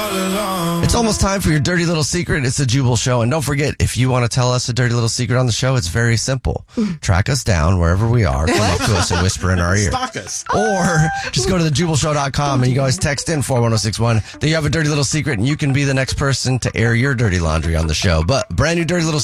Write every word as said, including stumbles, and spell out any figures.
It's almost time for your dirty little secret. It's a Jubal show. And don't forget, if you want to tell us a dirty little secret on the show, it's very simple. Track us down wherever we are. Come up to us and whisper in our ear. Stalk us. Or just go to the jubal show dot com and you can always text in four one zero six one that you have a dirty little secret and you can be the next person to air your dirty laundry on the show. But brand new dirty little